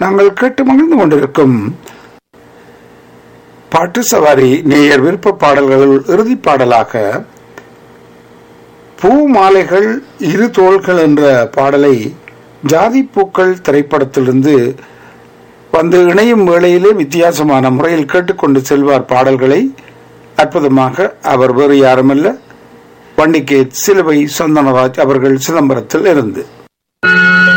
நாங்கள் கேட்டு மகிழ்ந்து கொண்டிருக்கும் பாட்டு சவாரி நேயர் விருப்ப பாடல்களுள் இறுதி பாடலாக பூ மாலைகள் இரு தோள்கள் என்ற பாடலை ஜாதி பூக்கள் திரைப்படத்திலிருந்து வந்து இணையும் வேளையிலே வித்தியாசமான முறையில் கேட்டுக்கொண்டு செல்வார் பாடல்களை. அற்புதமாக அவர் வேறு யாருமல்ல, வண்டிகேட் சிலுவை சந்தனராஜ் அவர்கள் சிதம்பரத்தில் இருந்து.